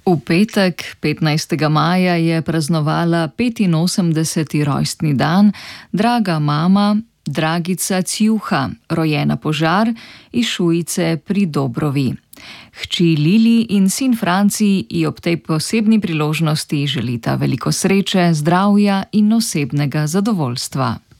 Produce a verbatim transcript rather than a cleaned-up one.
V petek, petnajstega maja, je praznovala petinosemdeseti rojstni dan draga mama Dragica Cjuha, rojena Požar iz Šujice pri Dobrovi. Hči Lili in sin Franci ji ob tej posebni priložnosti želita veliko sreče, zdravja in osebnega zadovoljstva.